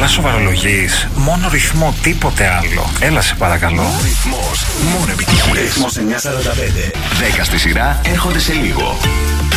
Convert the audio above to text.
καλά σοβαρολογείς. Μόνο ρυθμό, τίποτε άλλο. Έλα σε παρακαλώ. Ρυθμός, μόνο επιτυχίες. Ρυθμός 945. 10 στη σειρά έρχονται σε λίγο.